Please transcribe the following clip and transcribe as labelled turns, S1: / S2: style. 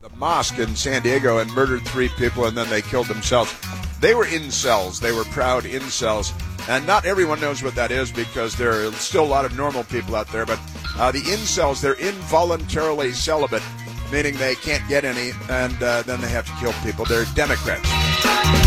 S1: the mosque in San Diego and murdered 3 people, and then they killed themselves. They were incels. They were proud incels. And not everyone knows what that is because there are still a lot of normal people out there. But the incels, they're involuntarily celibate, meaning they can't get any, and then they have to kill people. They're Democrats.